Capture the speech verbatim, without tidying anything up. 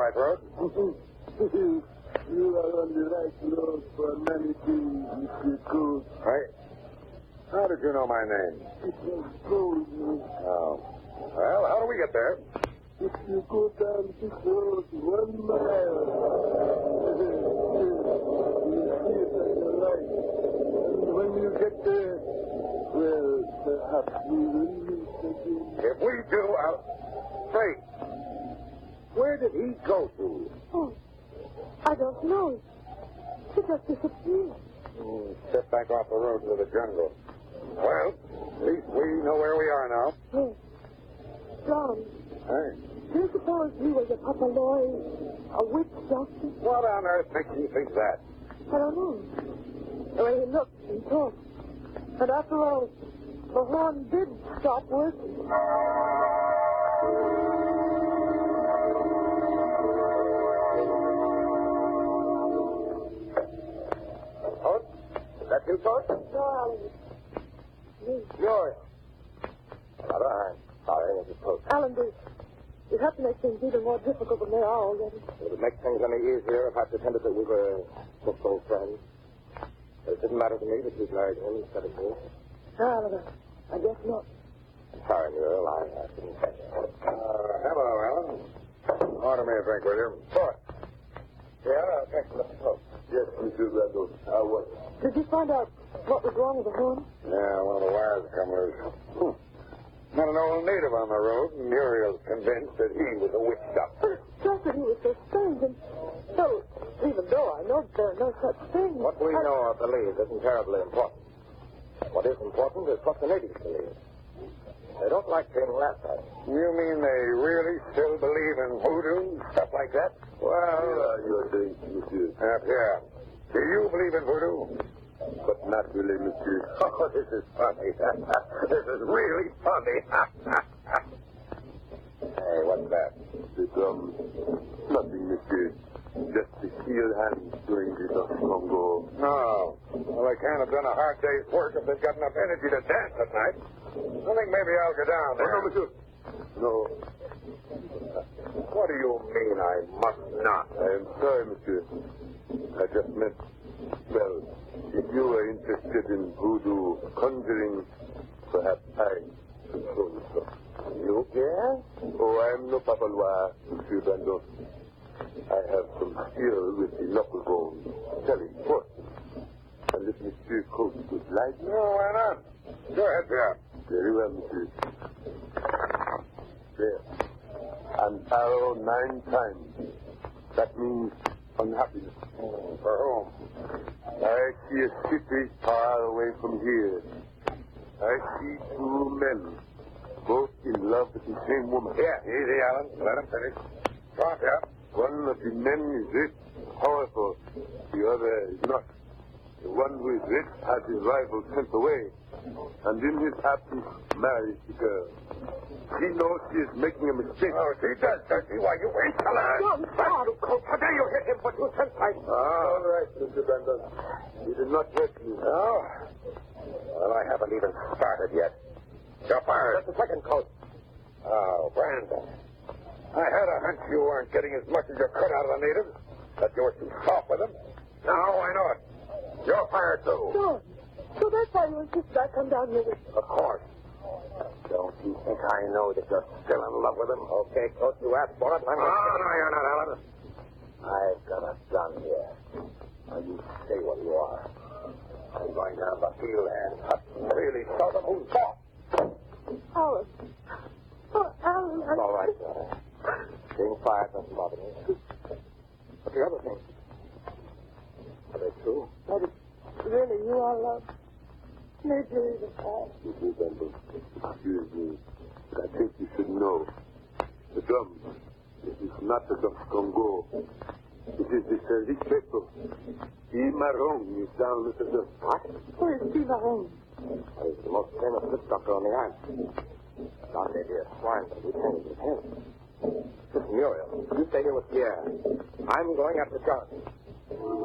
right road? You are on the right road for many things, Mister Colt. Right. How did you know my name? It was told me. Oh. Well, how do we get there? If you go down this road one mile, you'll see it on the right. And when you get there, well, perhaps we will meet again. If we do, I'll... Say, where did he go to? Oh, I don't know. He just disappeared. Hmm, step back off the road to the jungle. Well, at least we know where we are now. Yes. John, Hey. do you suppose he was a papaloy, a witch doctor? What on earth makes you think that? I don't know. The way he looked and talked. And after all, the horn did stop working. Toad? Is that you, Toad? No, Alan. Me. Muriel. Another hand. Sorry, this is Toad. Alan, do you have to make things even more difficult than they are already. Would it make things any easier if I pretended that we were just old friends? It didn't matter to me that you married him instead of me. No, Alan, I guess not. I'm sorry, Muriel. I, I didn't catch it. Uh, hello, Alan. Order me a drink, will you? Sure. Yeah, thanks, Mister Toad. Yes, Mister Randall. I was. Did you find out what was wrong with the horn? Yeah, one of the wires come loose. Hmm. Not an old native on the road, and Muriel's convinced that he was a witch doctor. But it's just that he was so strange, and so, even though I know there are no such things... What we I... know or believe isn't terribly important. What is important is what the natives believe. They don't like being laughed at. You mean they really still believe in voodoo, stuff like that? Well, Yeah, you're saying, Monsieur. uh, yeah. Do you believe in voodoo? But not really, Monsieur. Oh, this is funny. This is really funny. Hey, what's that? It's, um, nothing, Monsieur. Just the heel hand doing the Congo. No. Well, they can't have done a hard day's work if they've got enough energy to dance at night. I think maybe I'll go down there. No, Monsieur. No. What do you mean I must not? I am sorry, Monsieur. I just meant, well, if you were interested in voodoo conjuring, perhaps I should show you some. You care? Oh, I am no papalois, Monsieur Brandon. I have some skill with the knuckle bone, telling fortune. And if Monsieur Colt would like... No, why not? Go ahead, Pierre. Very well, Monsieur. There. An arrow nine times. That means unhappiness. Oh, for whom? I see a city far away from here. I see two men, both in love with the same woman. Yeah, easy, Alan. Let him finish. Talk up. One of the men is rich, powerful. The other is not. The one who is rich has his rival sent away, and in his absence marries the girl. He knows she is making a mistake. Oh, she does, does she? Why, you ain't telling her. John, stop. You cold. How dare you hit him for two cents? I... All right, Mister Brandon. He did not hurt you. Oh? Well, I haven't even started yet. You're fired. Just a second, Colt. Oh, Brandon. I had a hunch you weren't getting as much as you could out of the natives, that you were too soft with them. Now I know it. You're fired, too. John, so that's why you insisted I come down here with you. Of course. Don't you think I know that you're still in love with him? Okay, Coach, you asked for it. I'm oh, no, you're not, Alan. I've got a gun here. Now, you stay where you are. I'm going down the field and cut really seldom who's boss. Alan. Oh, Alan. I... All right, daughter. Being fired doesn't bother me. But the other things, are they true? That is really you are love. Maybe even that. Mister Brandon, excuse me, but I think you should know. The drum, it is not the drum Congo. It is the Sergic Beto. E. Marron is down with the drum. What? Who is Steve Marron? He's the most famous witch doctor on the island. Not maybe a swine, but we trained with him. Listen, Muriel, you stay here with Pierre. I'm going after John.